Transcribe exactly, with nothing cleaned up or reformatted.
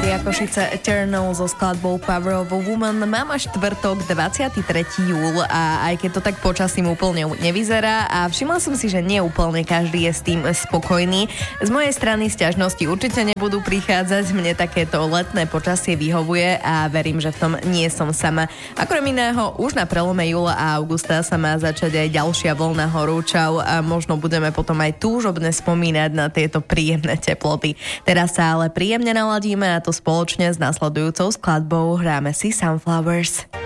Rádia Košice Eternal so skladbou Power of a Woman. Mám až štvrtok, dvadsiateho tretieho júla a aj keď to tak počasím úplne nevyzerá a všimla som si, že nie úplne každý je s tým spokojný. Z mojej strany sťažnosti určite nebudú prichádzať, mne takéto letné počasie vyhovuje a verím, že v tom nie som sama. Okrem iného, už na prelome júla a augusta sa má začať aj ďalšia vlna horúčav a možno budeme potom aj túžobne spomínať na tieto príjemné teploty. Teraz sa ale príjemne naladíme a to spoločne s nasledujúcou skladbou hráme si Sunflowers.